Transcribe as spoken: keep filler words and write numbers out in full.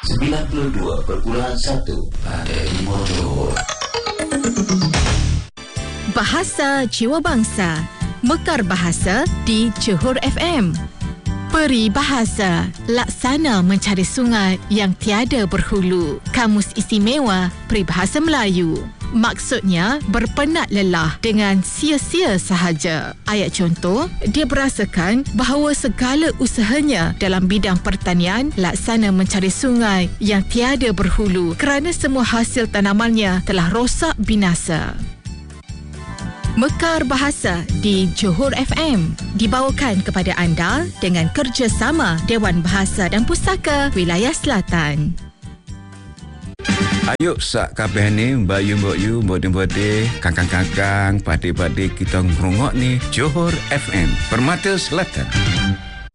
sembilan puluh dua perpuluhan satu Pantai Timur Johor. Bahasa Jiwa Bangsa, Mekar Bahasa di Johor F M. Peribahasa, laksana mencari sungai yang tiada berhulu. Kamus Istimewa Peribahasa Melayu. Maksudnya berpenat lelah dengan sia-sia sahaja. Ayat contoh, dia berasakan bahawa segala usahanya dalam bidang pertanian laksana mencari sungai yang tiada berhulu kerana semua hasil tanamannya telah rosak binasa. Mekar Bahasa di Johor F M dibawakan kepada anda dengan kerjasama Dewan Bahasa dan Pustaka Wilayah Selatan. Ayuk sak kabeh ni bayu mbok yu mbok dembode kangkang-kangkang pade-pade kita ngrungok ni Johor F M Permata Selatan.